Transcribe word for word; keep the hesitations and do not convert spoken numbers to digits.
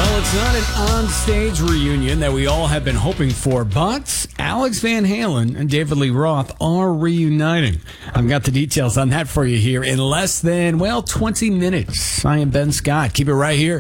Well, it's not an on-stage reunion that we all have been hoping for, but Alex Van Halen and David Lee Roth are reuniting. I've got the details on that for you here in less than, well, twenty minutes. I am Ben Scott. Keep it right here.